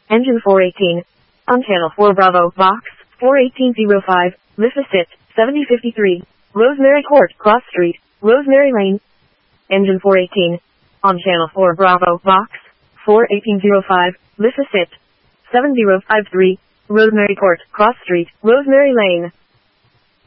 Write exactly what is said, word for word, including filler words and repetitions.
Engine four eighteen. On channel four Bravo, box, four eighteen oh five, Lissasit, seventy fifty-three. Rosemary Court, Cross Street, Rosemary Lane. Engine four eighteen. On channel four Bravo, box, four eighteen oh five, Lissasit, seven oh five three. Rosemary Court, Cross Street, Rosemary Lane.